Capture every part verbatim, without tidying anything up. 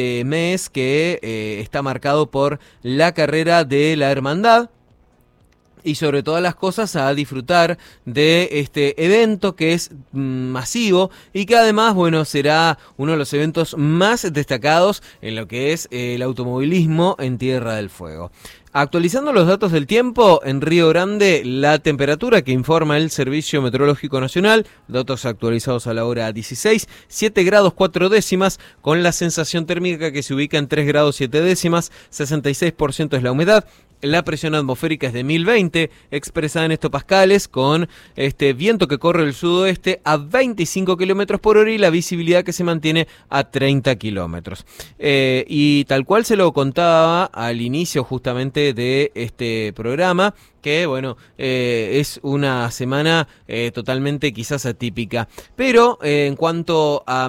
mes que eh, está marcado por la carrera de la hermandad. Y sobre todas las cosas a disfrutar de este evento que es masivo y que además, bueno, será uno de los eventos más destacados en lo que es el automovilismo en Tierra del Fuego. Actualizando los datos del tiempo, en Río Grande la temperatura que informa el Servicio Meteorológico Nacional, datos actualizados a la hora dieciséis, siete grados cuatro décimas, con la sensación térmica que se ubica en tres grados siete décimas, sesenta y seis por ciento es la humedad. La presión atmosférica es de mil veinte, expresada en hectopascales, con este viento que corre del sudoeste a veinticinco kilómetros por hora y la visibilidad que se mantiene a treinta kilómetros. Eh, y tal cual se lo contaba al inicio justamente de este programa, que bueno, eh, es una semana eh, totalmente quizás atípica. Pero eh, en cuanto a,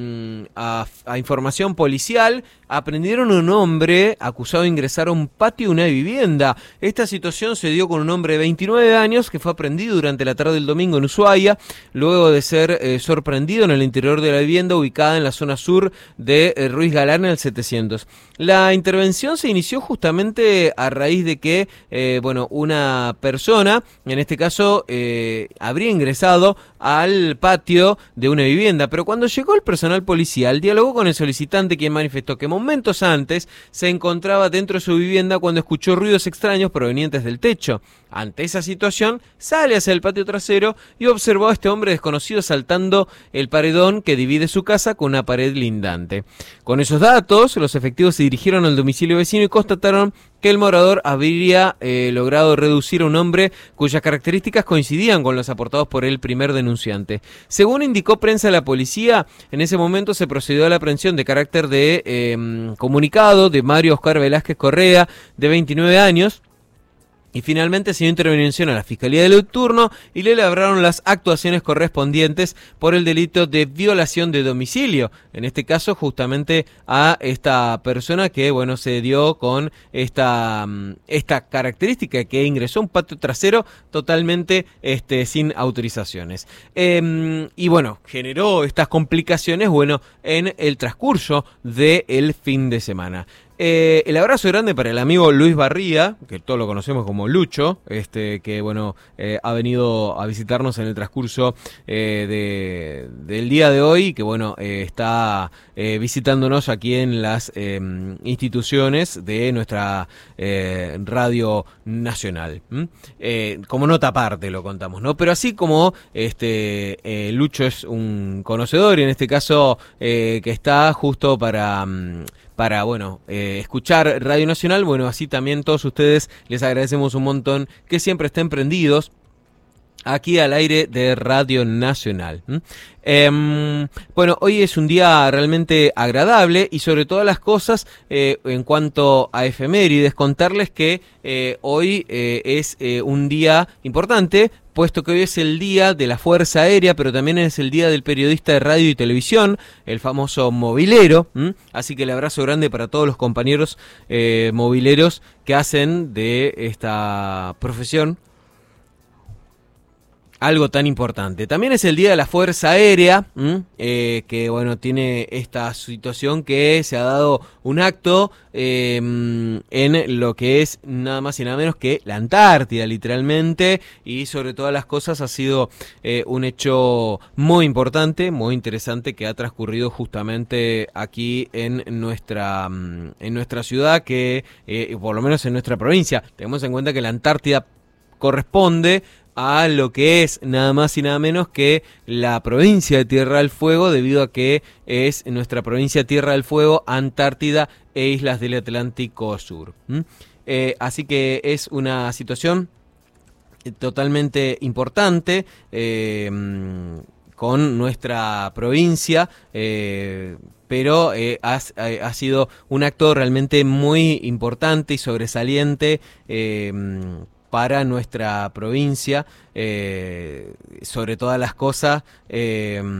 a, a información policial, aprendieron un hombre acusado de ingresar a un patio de una vivienda. Esta situación se dio con un hombre de veintinueve años que fue aprendido durante la tarde del domingo en Ushuaia, luego de ser eh, sorprendido en el interior de la vivienda ubicada en la zona sur de eh, Ruiz Galán en el setecientos. La intervención se inició justamente a raíz de que, eh, bueno, una persona, en este caso, eh, habría ingresado al patio de una vivienda, pero cuando llegó el personal policial, dialogó con el solicitante, quien manifestó que momentos antes se encontraba dentro de su vivienda cuando escuchó ruidos extraños provenientes del techo. Ante esa situación, sale hacia el patio trasero y observó a este hombre desconocido saltando el paredón que divide su casa con una pared lindante. Con esos datos, los efectivos se dirigieron al domicilio vecino y constataron que el morador habría eh, logrado reducir a un hombre cuyas características coincidían con los aportados por el primer denunciante. Según indicó prensa de la policía, en ese momento se procedió a la aprehensión de carácter de eh, comunicado de Mario Oscar Velázquez Correa, de veintinueve años, y finalmente se dio intervención a la Fiscalía del Turno y le labraron las actuaciones correspondientes por el delito de violación de domicilio. En este caso, justamente a esta persona que, bueno, se dio con esta, esta característica que ingresó a un patio trasero totalmente este, sin autorizaciones. Eh, y bueno, generó estas complicaciones, bueno, en el transcurso del fin de semana. Eh, el abrazo grande para el amigo Luis Barría, que todos lo conocemos como Lucho, este que bueno eh, ha venido a visitarnos en el transcurso eh, de, del día de hoy, que bueno eh, está eh, visitándonos aquí en las eh, instituciones de nuestra eh, radio nacional. ¿Mm? Eh, como nota aparte lo contamos, ¿no? Pero así como este eh, Lucho es un conocedor y en este caso eh, que está justo para para, bueno, eh, escuchar Radio Nacional, bueno, así también todos ustedes les agradecemos un montón que siempre estén prendidos aquí al aire de Radio Nacional. ¿Mm? Eh, bueno, hoy es un día realmente agradable y sobre todas las cosas, eh, en cuanto a efemérides, contarles que eh, hoy eh, es eh, un día importante, puesto que hoy es el día de la Fuerza Aérea, pero también es el día del periodista de radio y televisión, el famoso movilero. ¿Mm? Así que el abrazo grande para todos los compañeros eh, movileros que hacen de esta profesión algo tan importante. También es el día de la Fuerza Aérea, eh, que bueno, tiene esta situación que se ha dado un acto eh, en lo que es nada más y nada menos que la Antártida, literalmente, y sobre todas las cosas ha sido eh, un hecho muy importante, muy interesante, que ha transcurrido justamente aquí en nuestra, en nuestra ciudad, que eh, por lo menos en nuestra provincia. Tenemos en cuenta que la Antártida corresponde a lo que es nada más y nada menos que la provincia de Tierra del Fuego, debido a que es nuestra provincia de Tierra del Fuego, Antártida e Islas del Atlántico Sur. ¿Mm? Eh, así que es una situación totalmente importante eh, con nuestra provincia, eh, pero eh, ha, ha sido un acto realmente muy importante y sobresaliente eh, para nuestra provincia, eh, sobre todas las cosas, eh,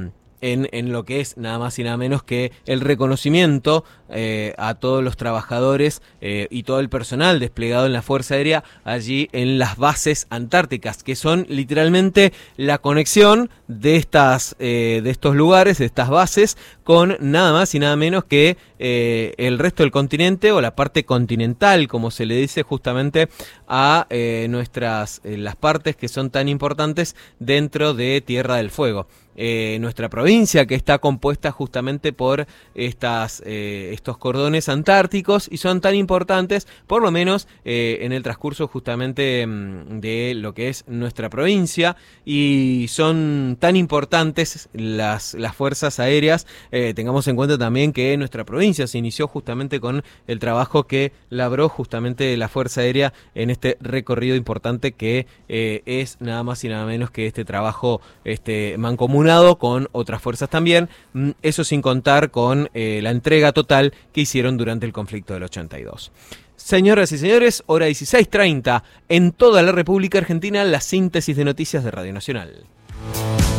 En, en lo que es nada más y nada menos que el reconocimiento eh, a todos los trabajadores eh, y todo el personal desplegado en la Fuerza Aérea allí en las bases antárticas, que son literalmente la conexión de estas eh, de estos lugares, de estas bases, con nada más y nada menos que eh, el resto del continente, o la parte continental, como se le dice justamente a eh, nuestras eh, las partes que son tan importantes dentro de Tierra del Fuego. Eh, nuestra provincia, que está compuesta justamente por estas, eh, estos cordones antárticos, y son tan importantes, por lo menos eh, en el transcurso justamente mmm, de lo que es nuestra provincia, y son tan importantes las, las fuerzas aéreas. Eh, tengamos en cuenta también que nuestra provincia se inició justamente con el trabajo que labró justamente la Fuerza Aérea en este recorrido importante que eh, es nada más y nada menos que este trabajo este, mancomunado con otras fuerzas también, eso sin contar con eh, la entrega total que hicieron durante el conflicto del ochenta y dos. Señoras y señores, hora dieciséis treinta, en toda la República Argentina, la síntesis de noticias de Radio Nacional.